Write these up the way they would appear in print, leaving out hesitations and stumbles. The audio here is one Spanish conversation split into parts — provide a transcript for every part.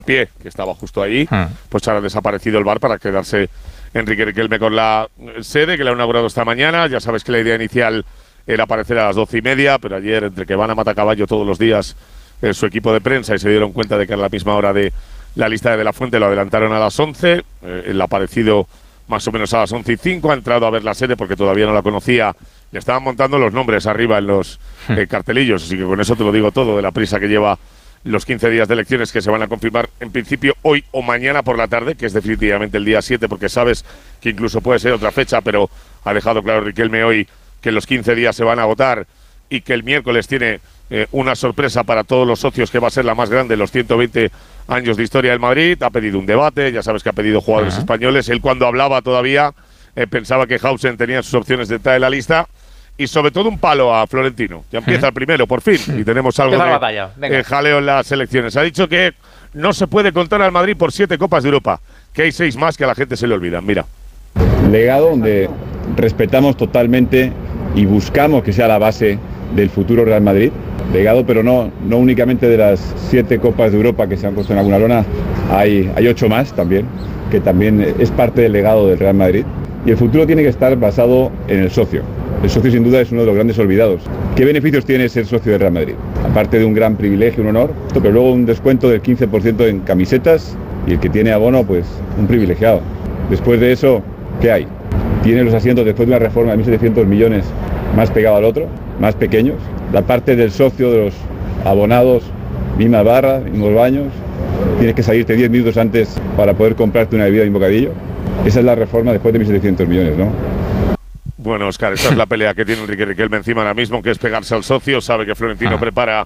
pie, que estaba justo ahí, pues ahora ha desaparecido el bar para quedarse Enrique Riquelme con la sede, que la ha inaugurado esta mañana. Ya sabes que la idea inicial era aparecer a las 12:30, pero ayer, entre que van a Matacaballo todos los días su equipo de prensa y se dieron cuenta de que era la misma hora de la lista de la Fuente, lo adelantaron a las 11. Él ha aparecido más o menos a las 11:05, ha entrado a ver la sede porque todavía no la conocía. Le estaban montando los nombres arriba en los cartelillos, así que con eso te lo digo todo de la prisa que lleva los 15 días de elecciones, que se van a confirmar en principio hoy o mañana por la tarde, que es definitivamente el día 7, porque sabes que incluso puede ser otra fecha, pero ha dejado claro Riquelme hoy que los 15 días se van a agotar y que el miércoles tiene una sorpresa para todos los socios, que va a ser la más grande, los 120 años de historia del Madrid. Ha pedido un debate, ya sabes que ha pedido jugadores españoles. Él, cuando hablaba todavía, pensaba que Hausen tenía sus opciones de entrar en la lista. Y sobre todo un palo a Florentino. Ya empieza el primero, por fin. Y tenemos algo de jaleo en las elecciones. Ha dicho que no se puede contar al Madrid por 7 Copas de Europa, que hay 6 más que a la gente se le olvidan. Mira. Legado donde respetamos totalmente y buscamos que sea la base del futuro Real Madrid. Legado, pero no únicamente de las 7 Copas de Europa que se han puesto en alguna lona. Hay 8 más también, que también es parte del legado del Real Madrid. Y el futuro tiene que estar basado en el socio. El socio sin duda es uno de los grandes olvidados. ¿Qué beneficios tiene ser socio del Real Madrid? Aparte de un gran privilegio, un honor, pero luego un descuento del 15% en camisetas y el que tiene abono, pues un privilegiado. Después de eso, ¿qué hay? Tiene los asientos después de una reforma de 1.700 millones más pegado al otro, más pequeños. La parte del socio, de los abonados, misma barra, mismos baños. Tienes que salirte 10 minutos antes para poder comprarte una bebida y un bocadillo. Esa es la reforma después de 1.700 millones, ¿no? Bueno, Óscar, esta es la pelea que tiene Enrique Riquelme encima ahora mismo, que es pegarse al socio. Sabe que Florentino prepara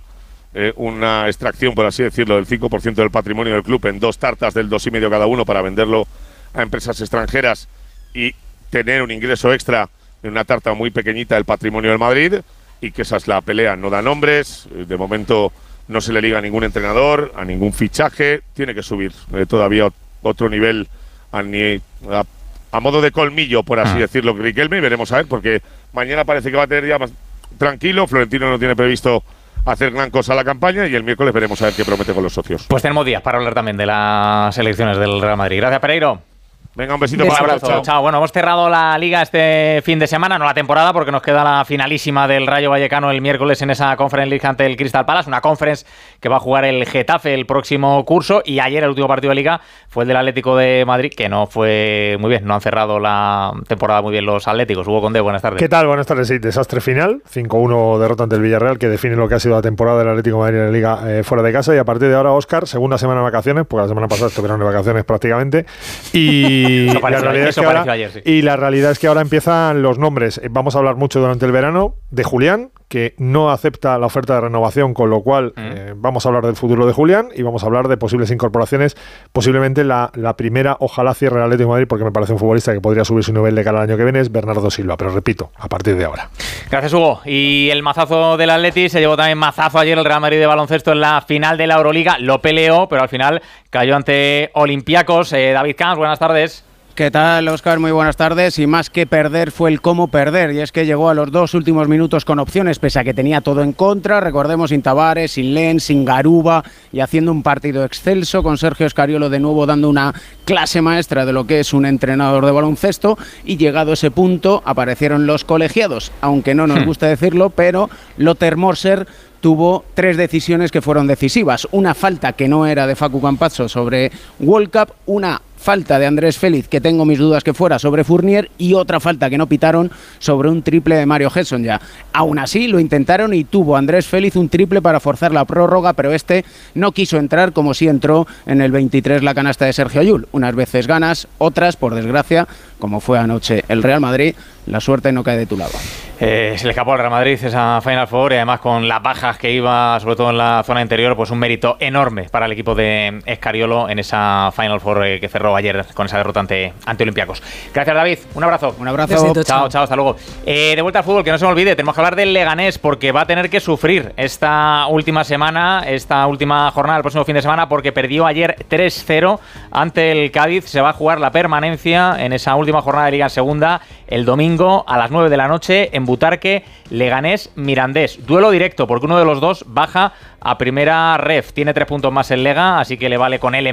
una extracción, por así decirlo, del 5% del patrimonio del club en 2 tartas del 2,5 cada uno para venderlo a empresas extranjeras y tener un ingreso extra en una tarta muy pequeñita del patrimonio del Madrid, y que esa es la pelea. No da nombres, de momento no se le liga a ningún entrenador, a ningún fichaje. Tiene que subir todavía otro nivel a modo de colmillo, por así decirlo, Riquelme, y veremos a ver, porque mañana parece que va a tener ya más tranquilo. Florentino no tiene previsto hacer gran cosa a la campaña, y el miércoles veremos a ver qué promete con los socios. Pues tenemos días para hablar también de las elecciones del Real Madrid. Gracias, Pereiro. Venga, un besito Un para abrazo. todos. Chao. Bueno, hemos cerrado la Liga este fin de semana, no la temporada, porque nos queda la finalísima del Rayo Vallecano el miércoles en esa Conference League ante el Crystal Palace, una Conference que va a jugar el Getafe el próximo curso, y ayer el último partido de Liga fue el del Atlético de Madrid, que no fue muy bien, no han cerrado la temporada muy bien los atléticos. Hugo Condé, buenas tardes. ¿Qué tal? Buenas tardes. Sí, desastre final, 5-1 derrota ante el Villarreal, que define lo que ha sido la temporada del Atlético de Madrid en la Liga fuera de casa, y a partir de ahora, Óscar, segunda semana de vacaciones, porque la semana pasada estuvieron de vacaciones prácticamente, y la realidad es que ahora empiezan los nombres. Vamos a hablar mucho durante el verano de Julián, que no acepta la oferta de renovación, con lo cual vamos a hablar del futuro de Julián y vamos a hablar de posibles incorporaciones. Posiblemente la primera, ojalá cierre el Atlético de Madrid, porque me parece un futbolista que podría subir su nivel de cara al año que viene, es Bernardo Silva, pero repito, a partir de ahora. Gracias, Hugo. Y el mazazo del Atleti, se llevó también mazazo ayer el Real Madrid de baloncesto en la final de la Euroliga. Lo peleó, pero al final cayó ante Olympiacos. David Camps, buenas tardes. ¿Qué tal, Óscar? Muy buenas tardes. Y más que perder fue el cómo perder, y es que llegó a los 2 últimos minutos con opciones, pese a que tenía todo en contra. Recordemos, sin Tavares, sin Len, sin Garuba, y haciendo un partido excelso, con Sergio Scariolo de nuevo dando una clase maestra de lo que es un entrenador de baloncesto. Y llegado ese punto aparecieron los colegiados, aunque no nos gusta decirlo, pero Lothar Morser tuvo 3 decisiones que fueron decisivas. Una falta que no era de Facu Campazzo sobre World Cup, una falta de Andrés Félix, que tengo mis dudas que fuera, sobre Fournier, y otra falta que no pitaron sobre un triple de Mario Hesson ya. Aún así lo intentaron y tuvo Andrés Félix un triple para forzar la prórroga, pero este no quiso entrar, como sí entró en el 23 la canasta de Sergio Llull. Unas veces ganas, otras, por desgracia, como fue anoche el Real Madrid, la suerte no cae de tu lado. Se le escapó al Real Madrid esa Final Four, y además con las bajas que iba, sobre todo en la zona interior, pues un mérito enorme para el equipo de Scariolo en esa Final Four que cerró ayer con esa derrota ante Olympiacos. Gracias, David. Un abrazo. Un abrazo. Chao, hasta luego. De vuelta al fútbol, que no se me olvide, tenemos que hablar del Leganés, porque va a tener que sufrir esta última semana, esta última jornada, el próximo fin de semana, porque perdió ayer 3-0 ante el Cádiz. Se va a jugar la permanencia en esa última jornada de Liga en Segunda el domingo a las 9 de la noche en Butarque. Leganés-Mirandés. Duelo directo, porque uno de los dos baja a primera ref. Tiene 3 puntos más el Lega, así que le vale con él